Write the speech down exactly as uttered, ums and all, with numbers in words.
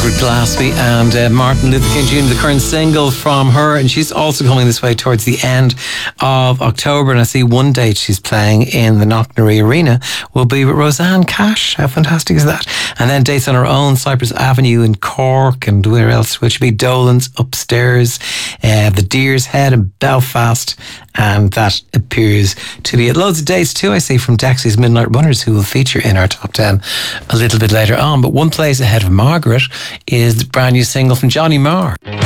Margaret Glaspie and uh, Martin Luther King Junior, the current single from her, and she's also coming this way towards the end of October, and I see one date she's playing in the Knocknarea Arena will be with Roseanne Cash. How fantastic is that? And then dates on her own, Cypress Avenue in Cork, and where else will she be? Dolan's Upstairs, uh, the Deer's Head in Belfast, and that appears to be it. Loads of dates too, I see, from Dexy's Midnight Runners, who will feature in our top ten a little bit later on. But one place ahead of Margaret is the brand new single from Johnny Marr.